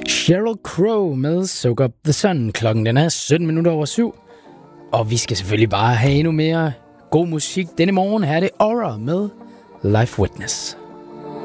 Sheryl Crow med Soak Up the Sun. Klokken den er 7:17. Og vi skal selvfølgelig bare have endnu mere god musik denne morgen. Her er det Aura med Life Witness.